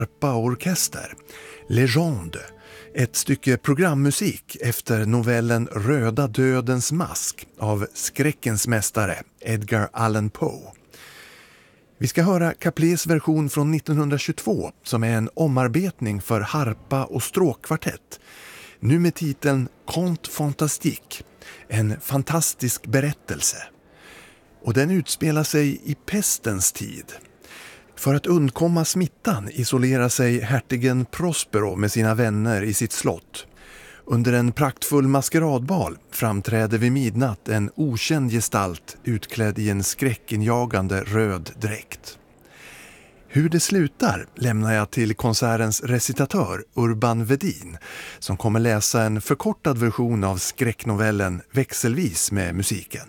harpaorkester, Legende, ett stycke programmusik efter novellen Röda dödens mask av skräckens mästare Edgar Allan Poe. Vi ska höra Caplés version från 1922 som är en omarbetning för harpa och stråkkvartett. Nu med titeln Conte fantastique, en fantastisk berättelse. Och den utspelar sig i pestens tid. För att undkomma smittan isolerar sig hertigen Prospero med sina vänner i sitt slott. Under en praktfull maskeradbal framträder vid midnatt en okänd gestalt utklädd i en skräckinjagande röd dräkt. Hur det slutar lämnar jag till konsertens recitatör Urban Vedin som kommer läsa en förkortad version av skräcknovellen växelvis med musiken.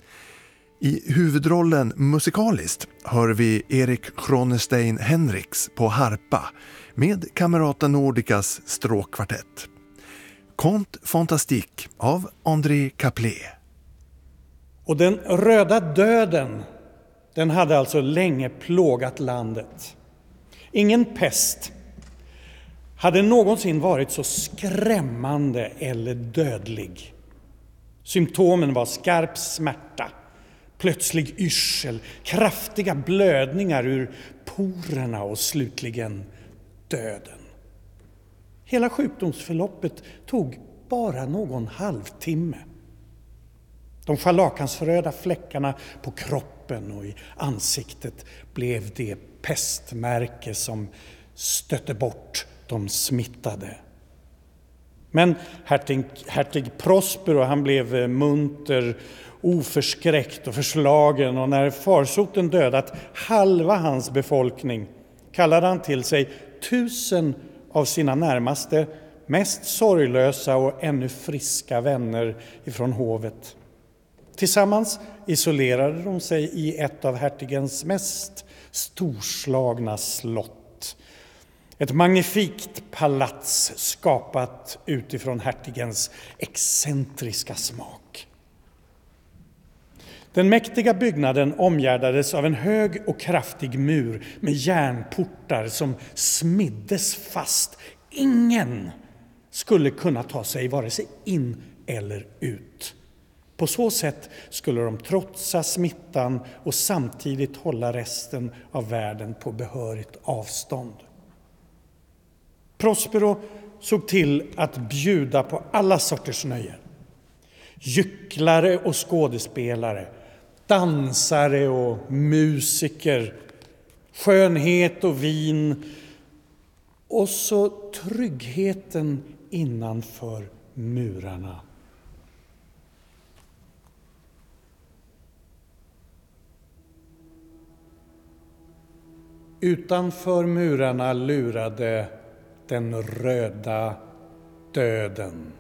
I huvudrollen musikaliskt hör vi Erik Cronestein Henriks på harpa med Camerata Nordicas stråkkvartett. Conte fantastique av André Caplé. Och den röda döden, den hade alltså länge plågat landet. Ingen pest hade någonsin varit så skrämmande eller dödlig. Symptomen var skarp smärta, plötslig yrsel, kraftiga blödningar ur porerna och slutligen döden. Hela sjukdomsförloppet tog bara någon halvtimme. De scharlakansröda fläckarna på kroppen och i ansiktet blev det pestmärke som stötte bort de smittade. Men hertig Prospero, han blev munter, oförskräckt och förslagen, och när farsoten dödat halva hans befolkning kallade han till sig 1000 av sina närmaste, mest sorglösa och ännu friska vänner ifrån hovet. Tillsammans isolerade de sig i ett av hertigens mest storslagna slott. Ett magnifikt palats skapat utifrån hertigens excentriska smak. Den mäktiga byggnaden omgärdades av en hög och kraftig mur med järnportar som smiddes fast. Ingen skulle kunna ta sig vare sig in eller ut. På så sätt skulle de trotsa smittan och samtidigt hålla resten av världen på behörigt avstånd. Prospero såg till att bjuda på alla sorters nöjen. Gycklare och skådespelare, dansare och musiker, skönhet och vin och så tryggheten innanför murarna. Utanför murarna lurade den röda döden.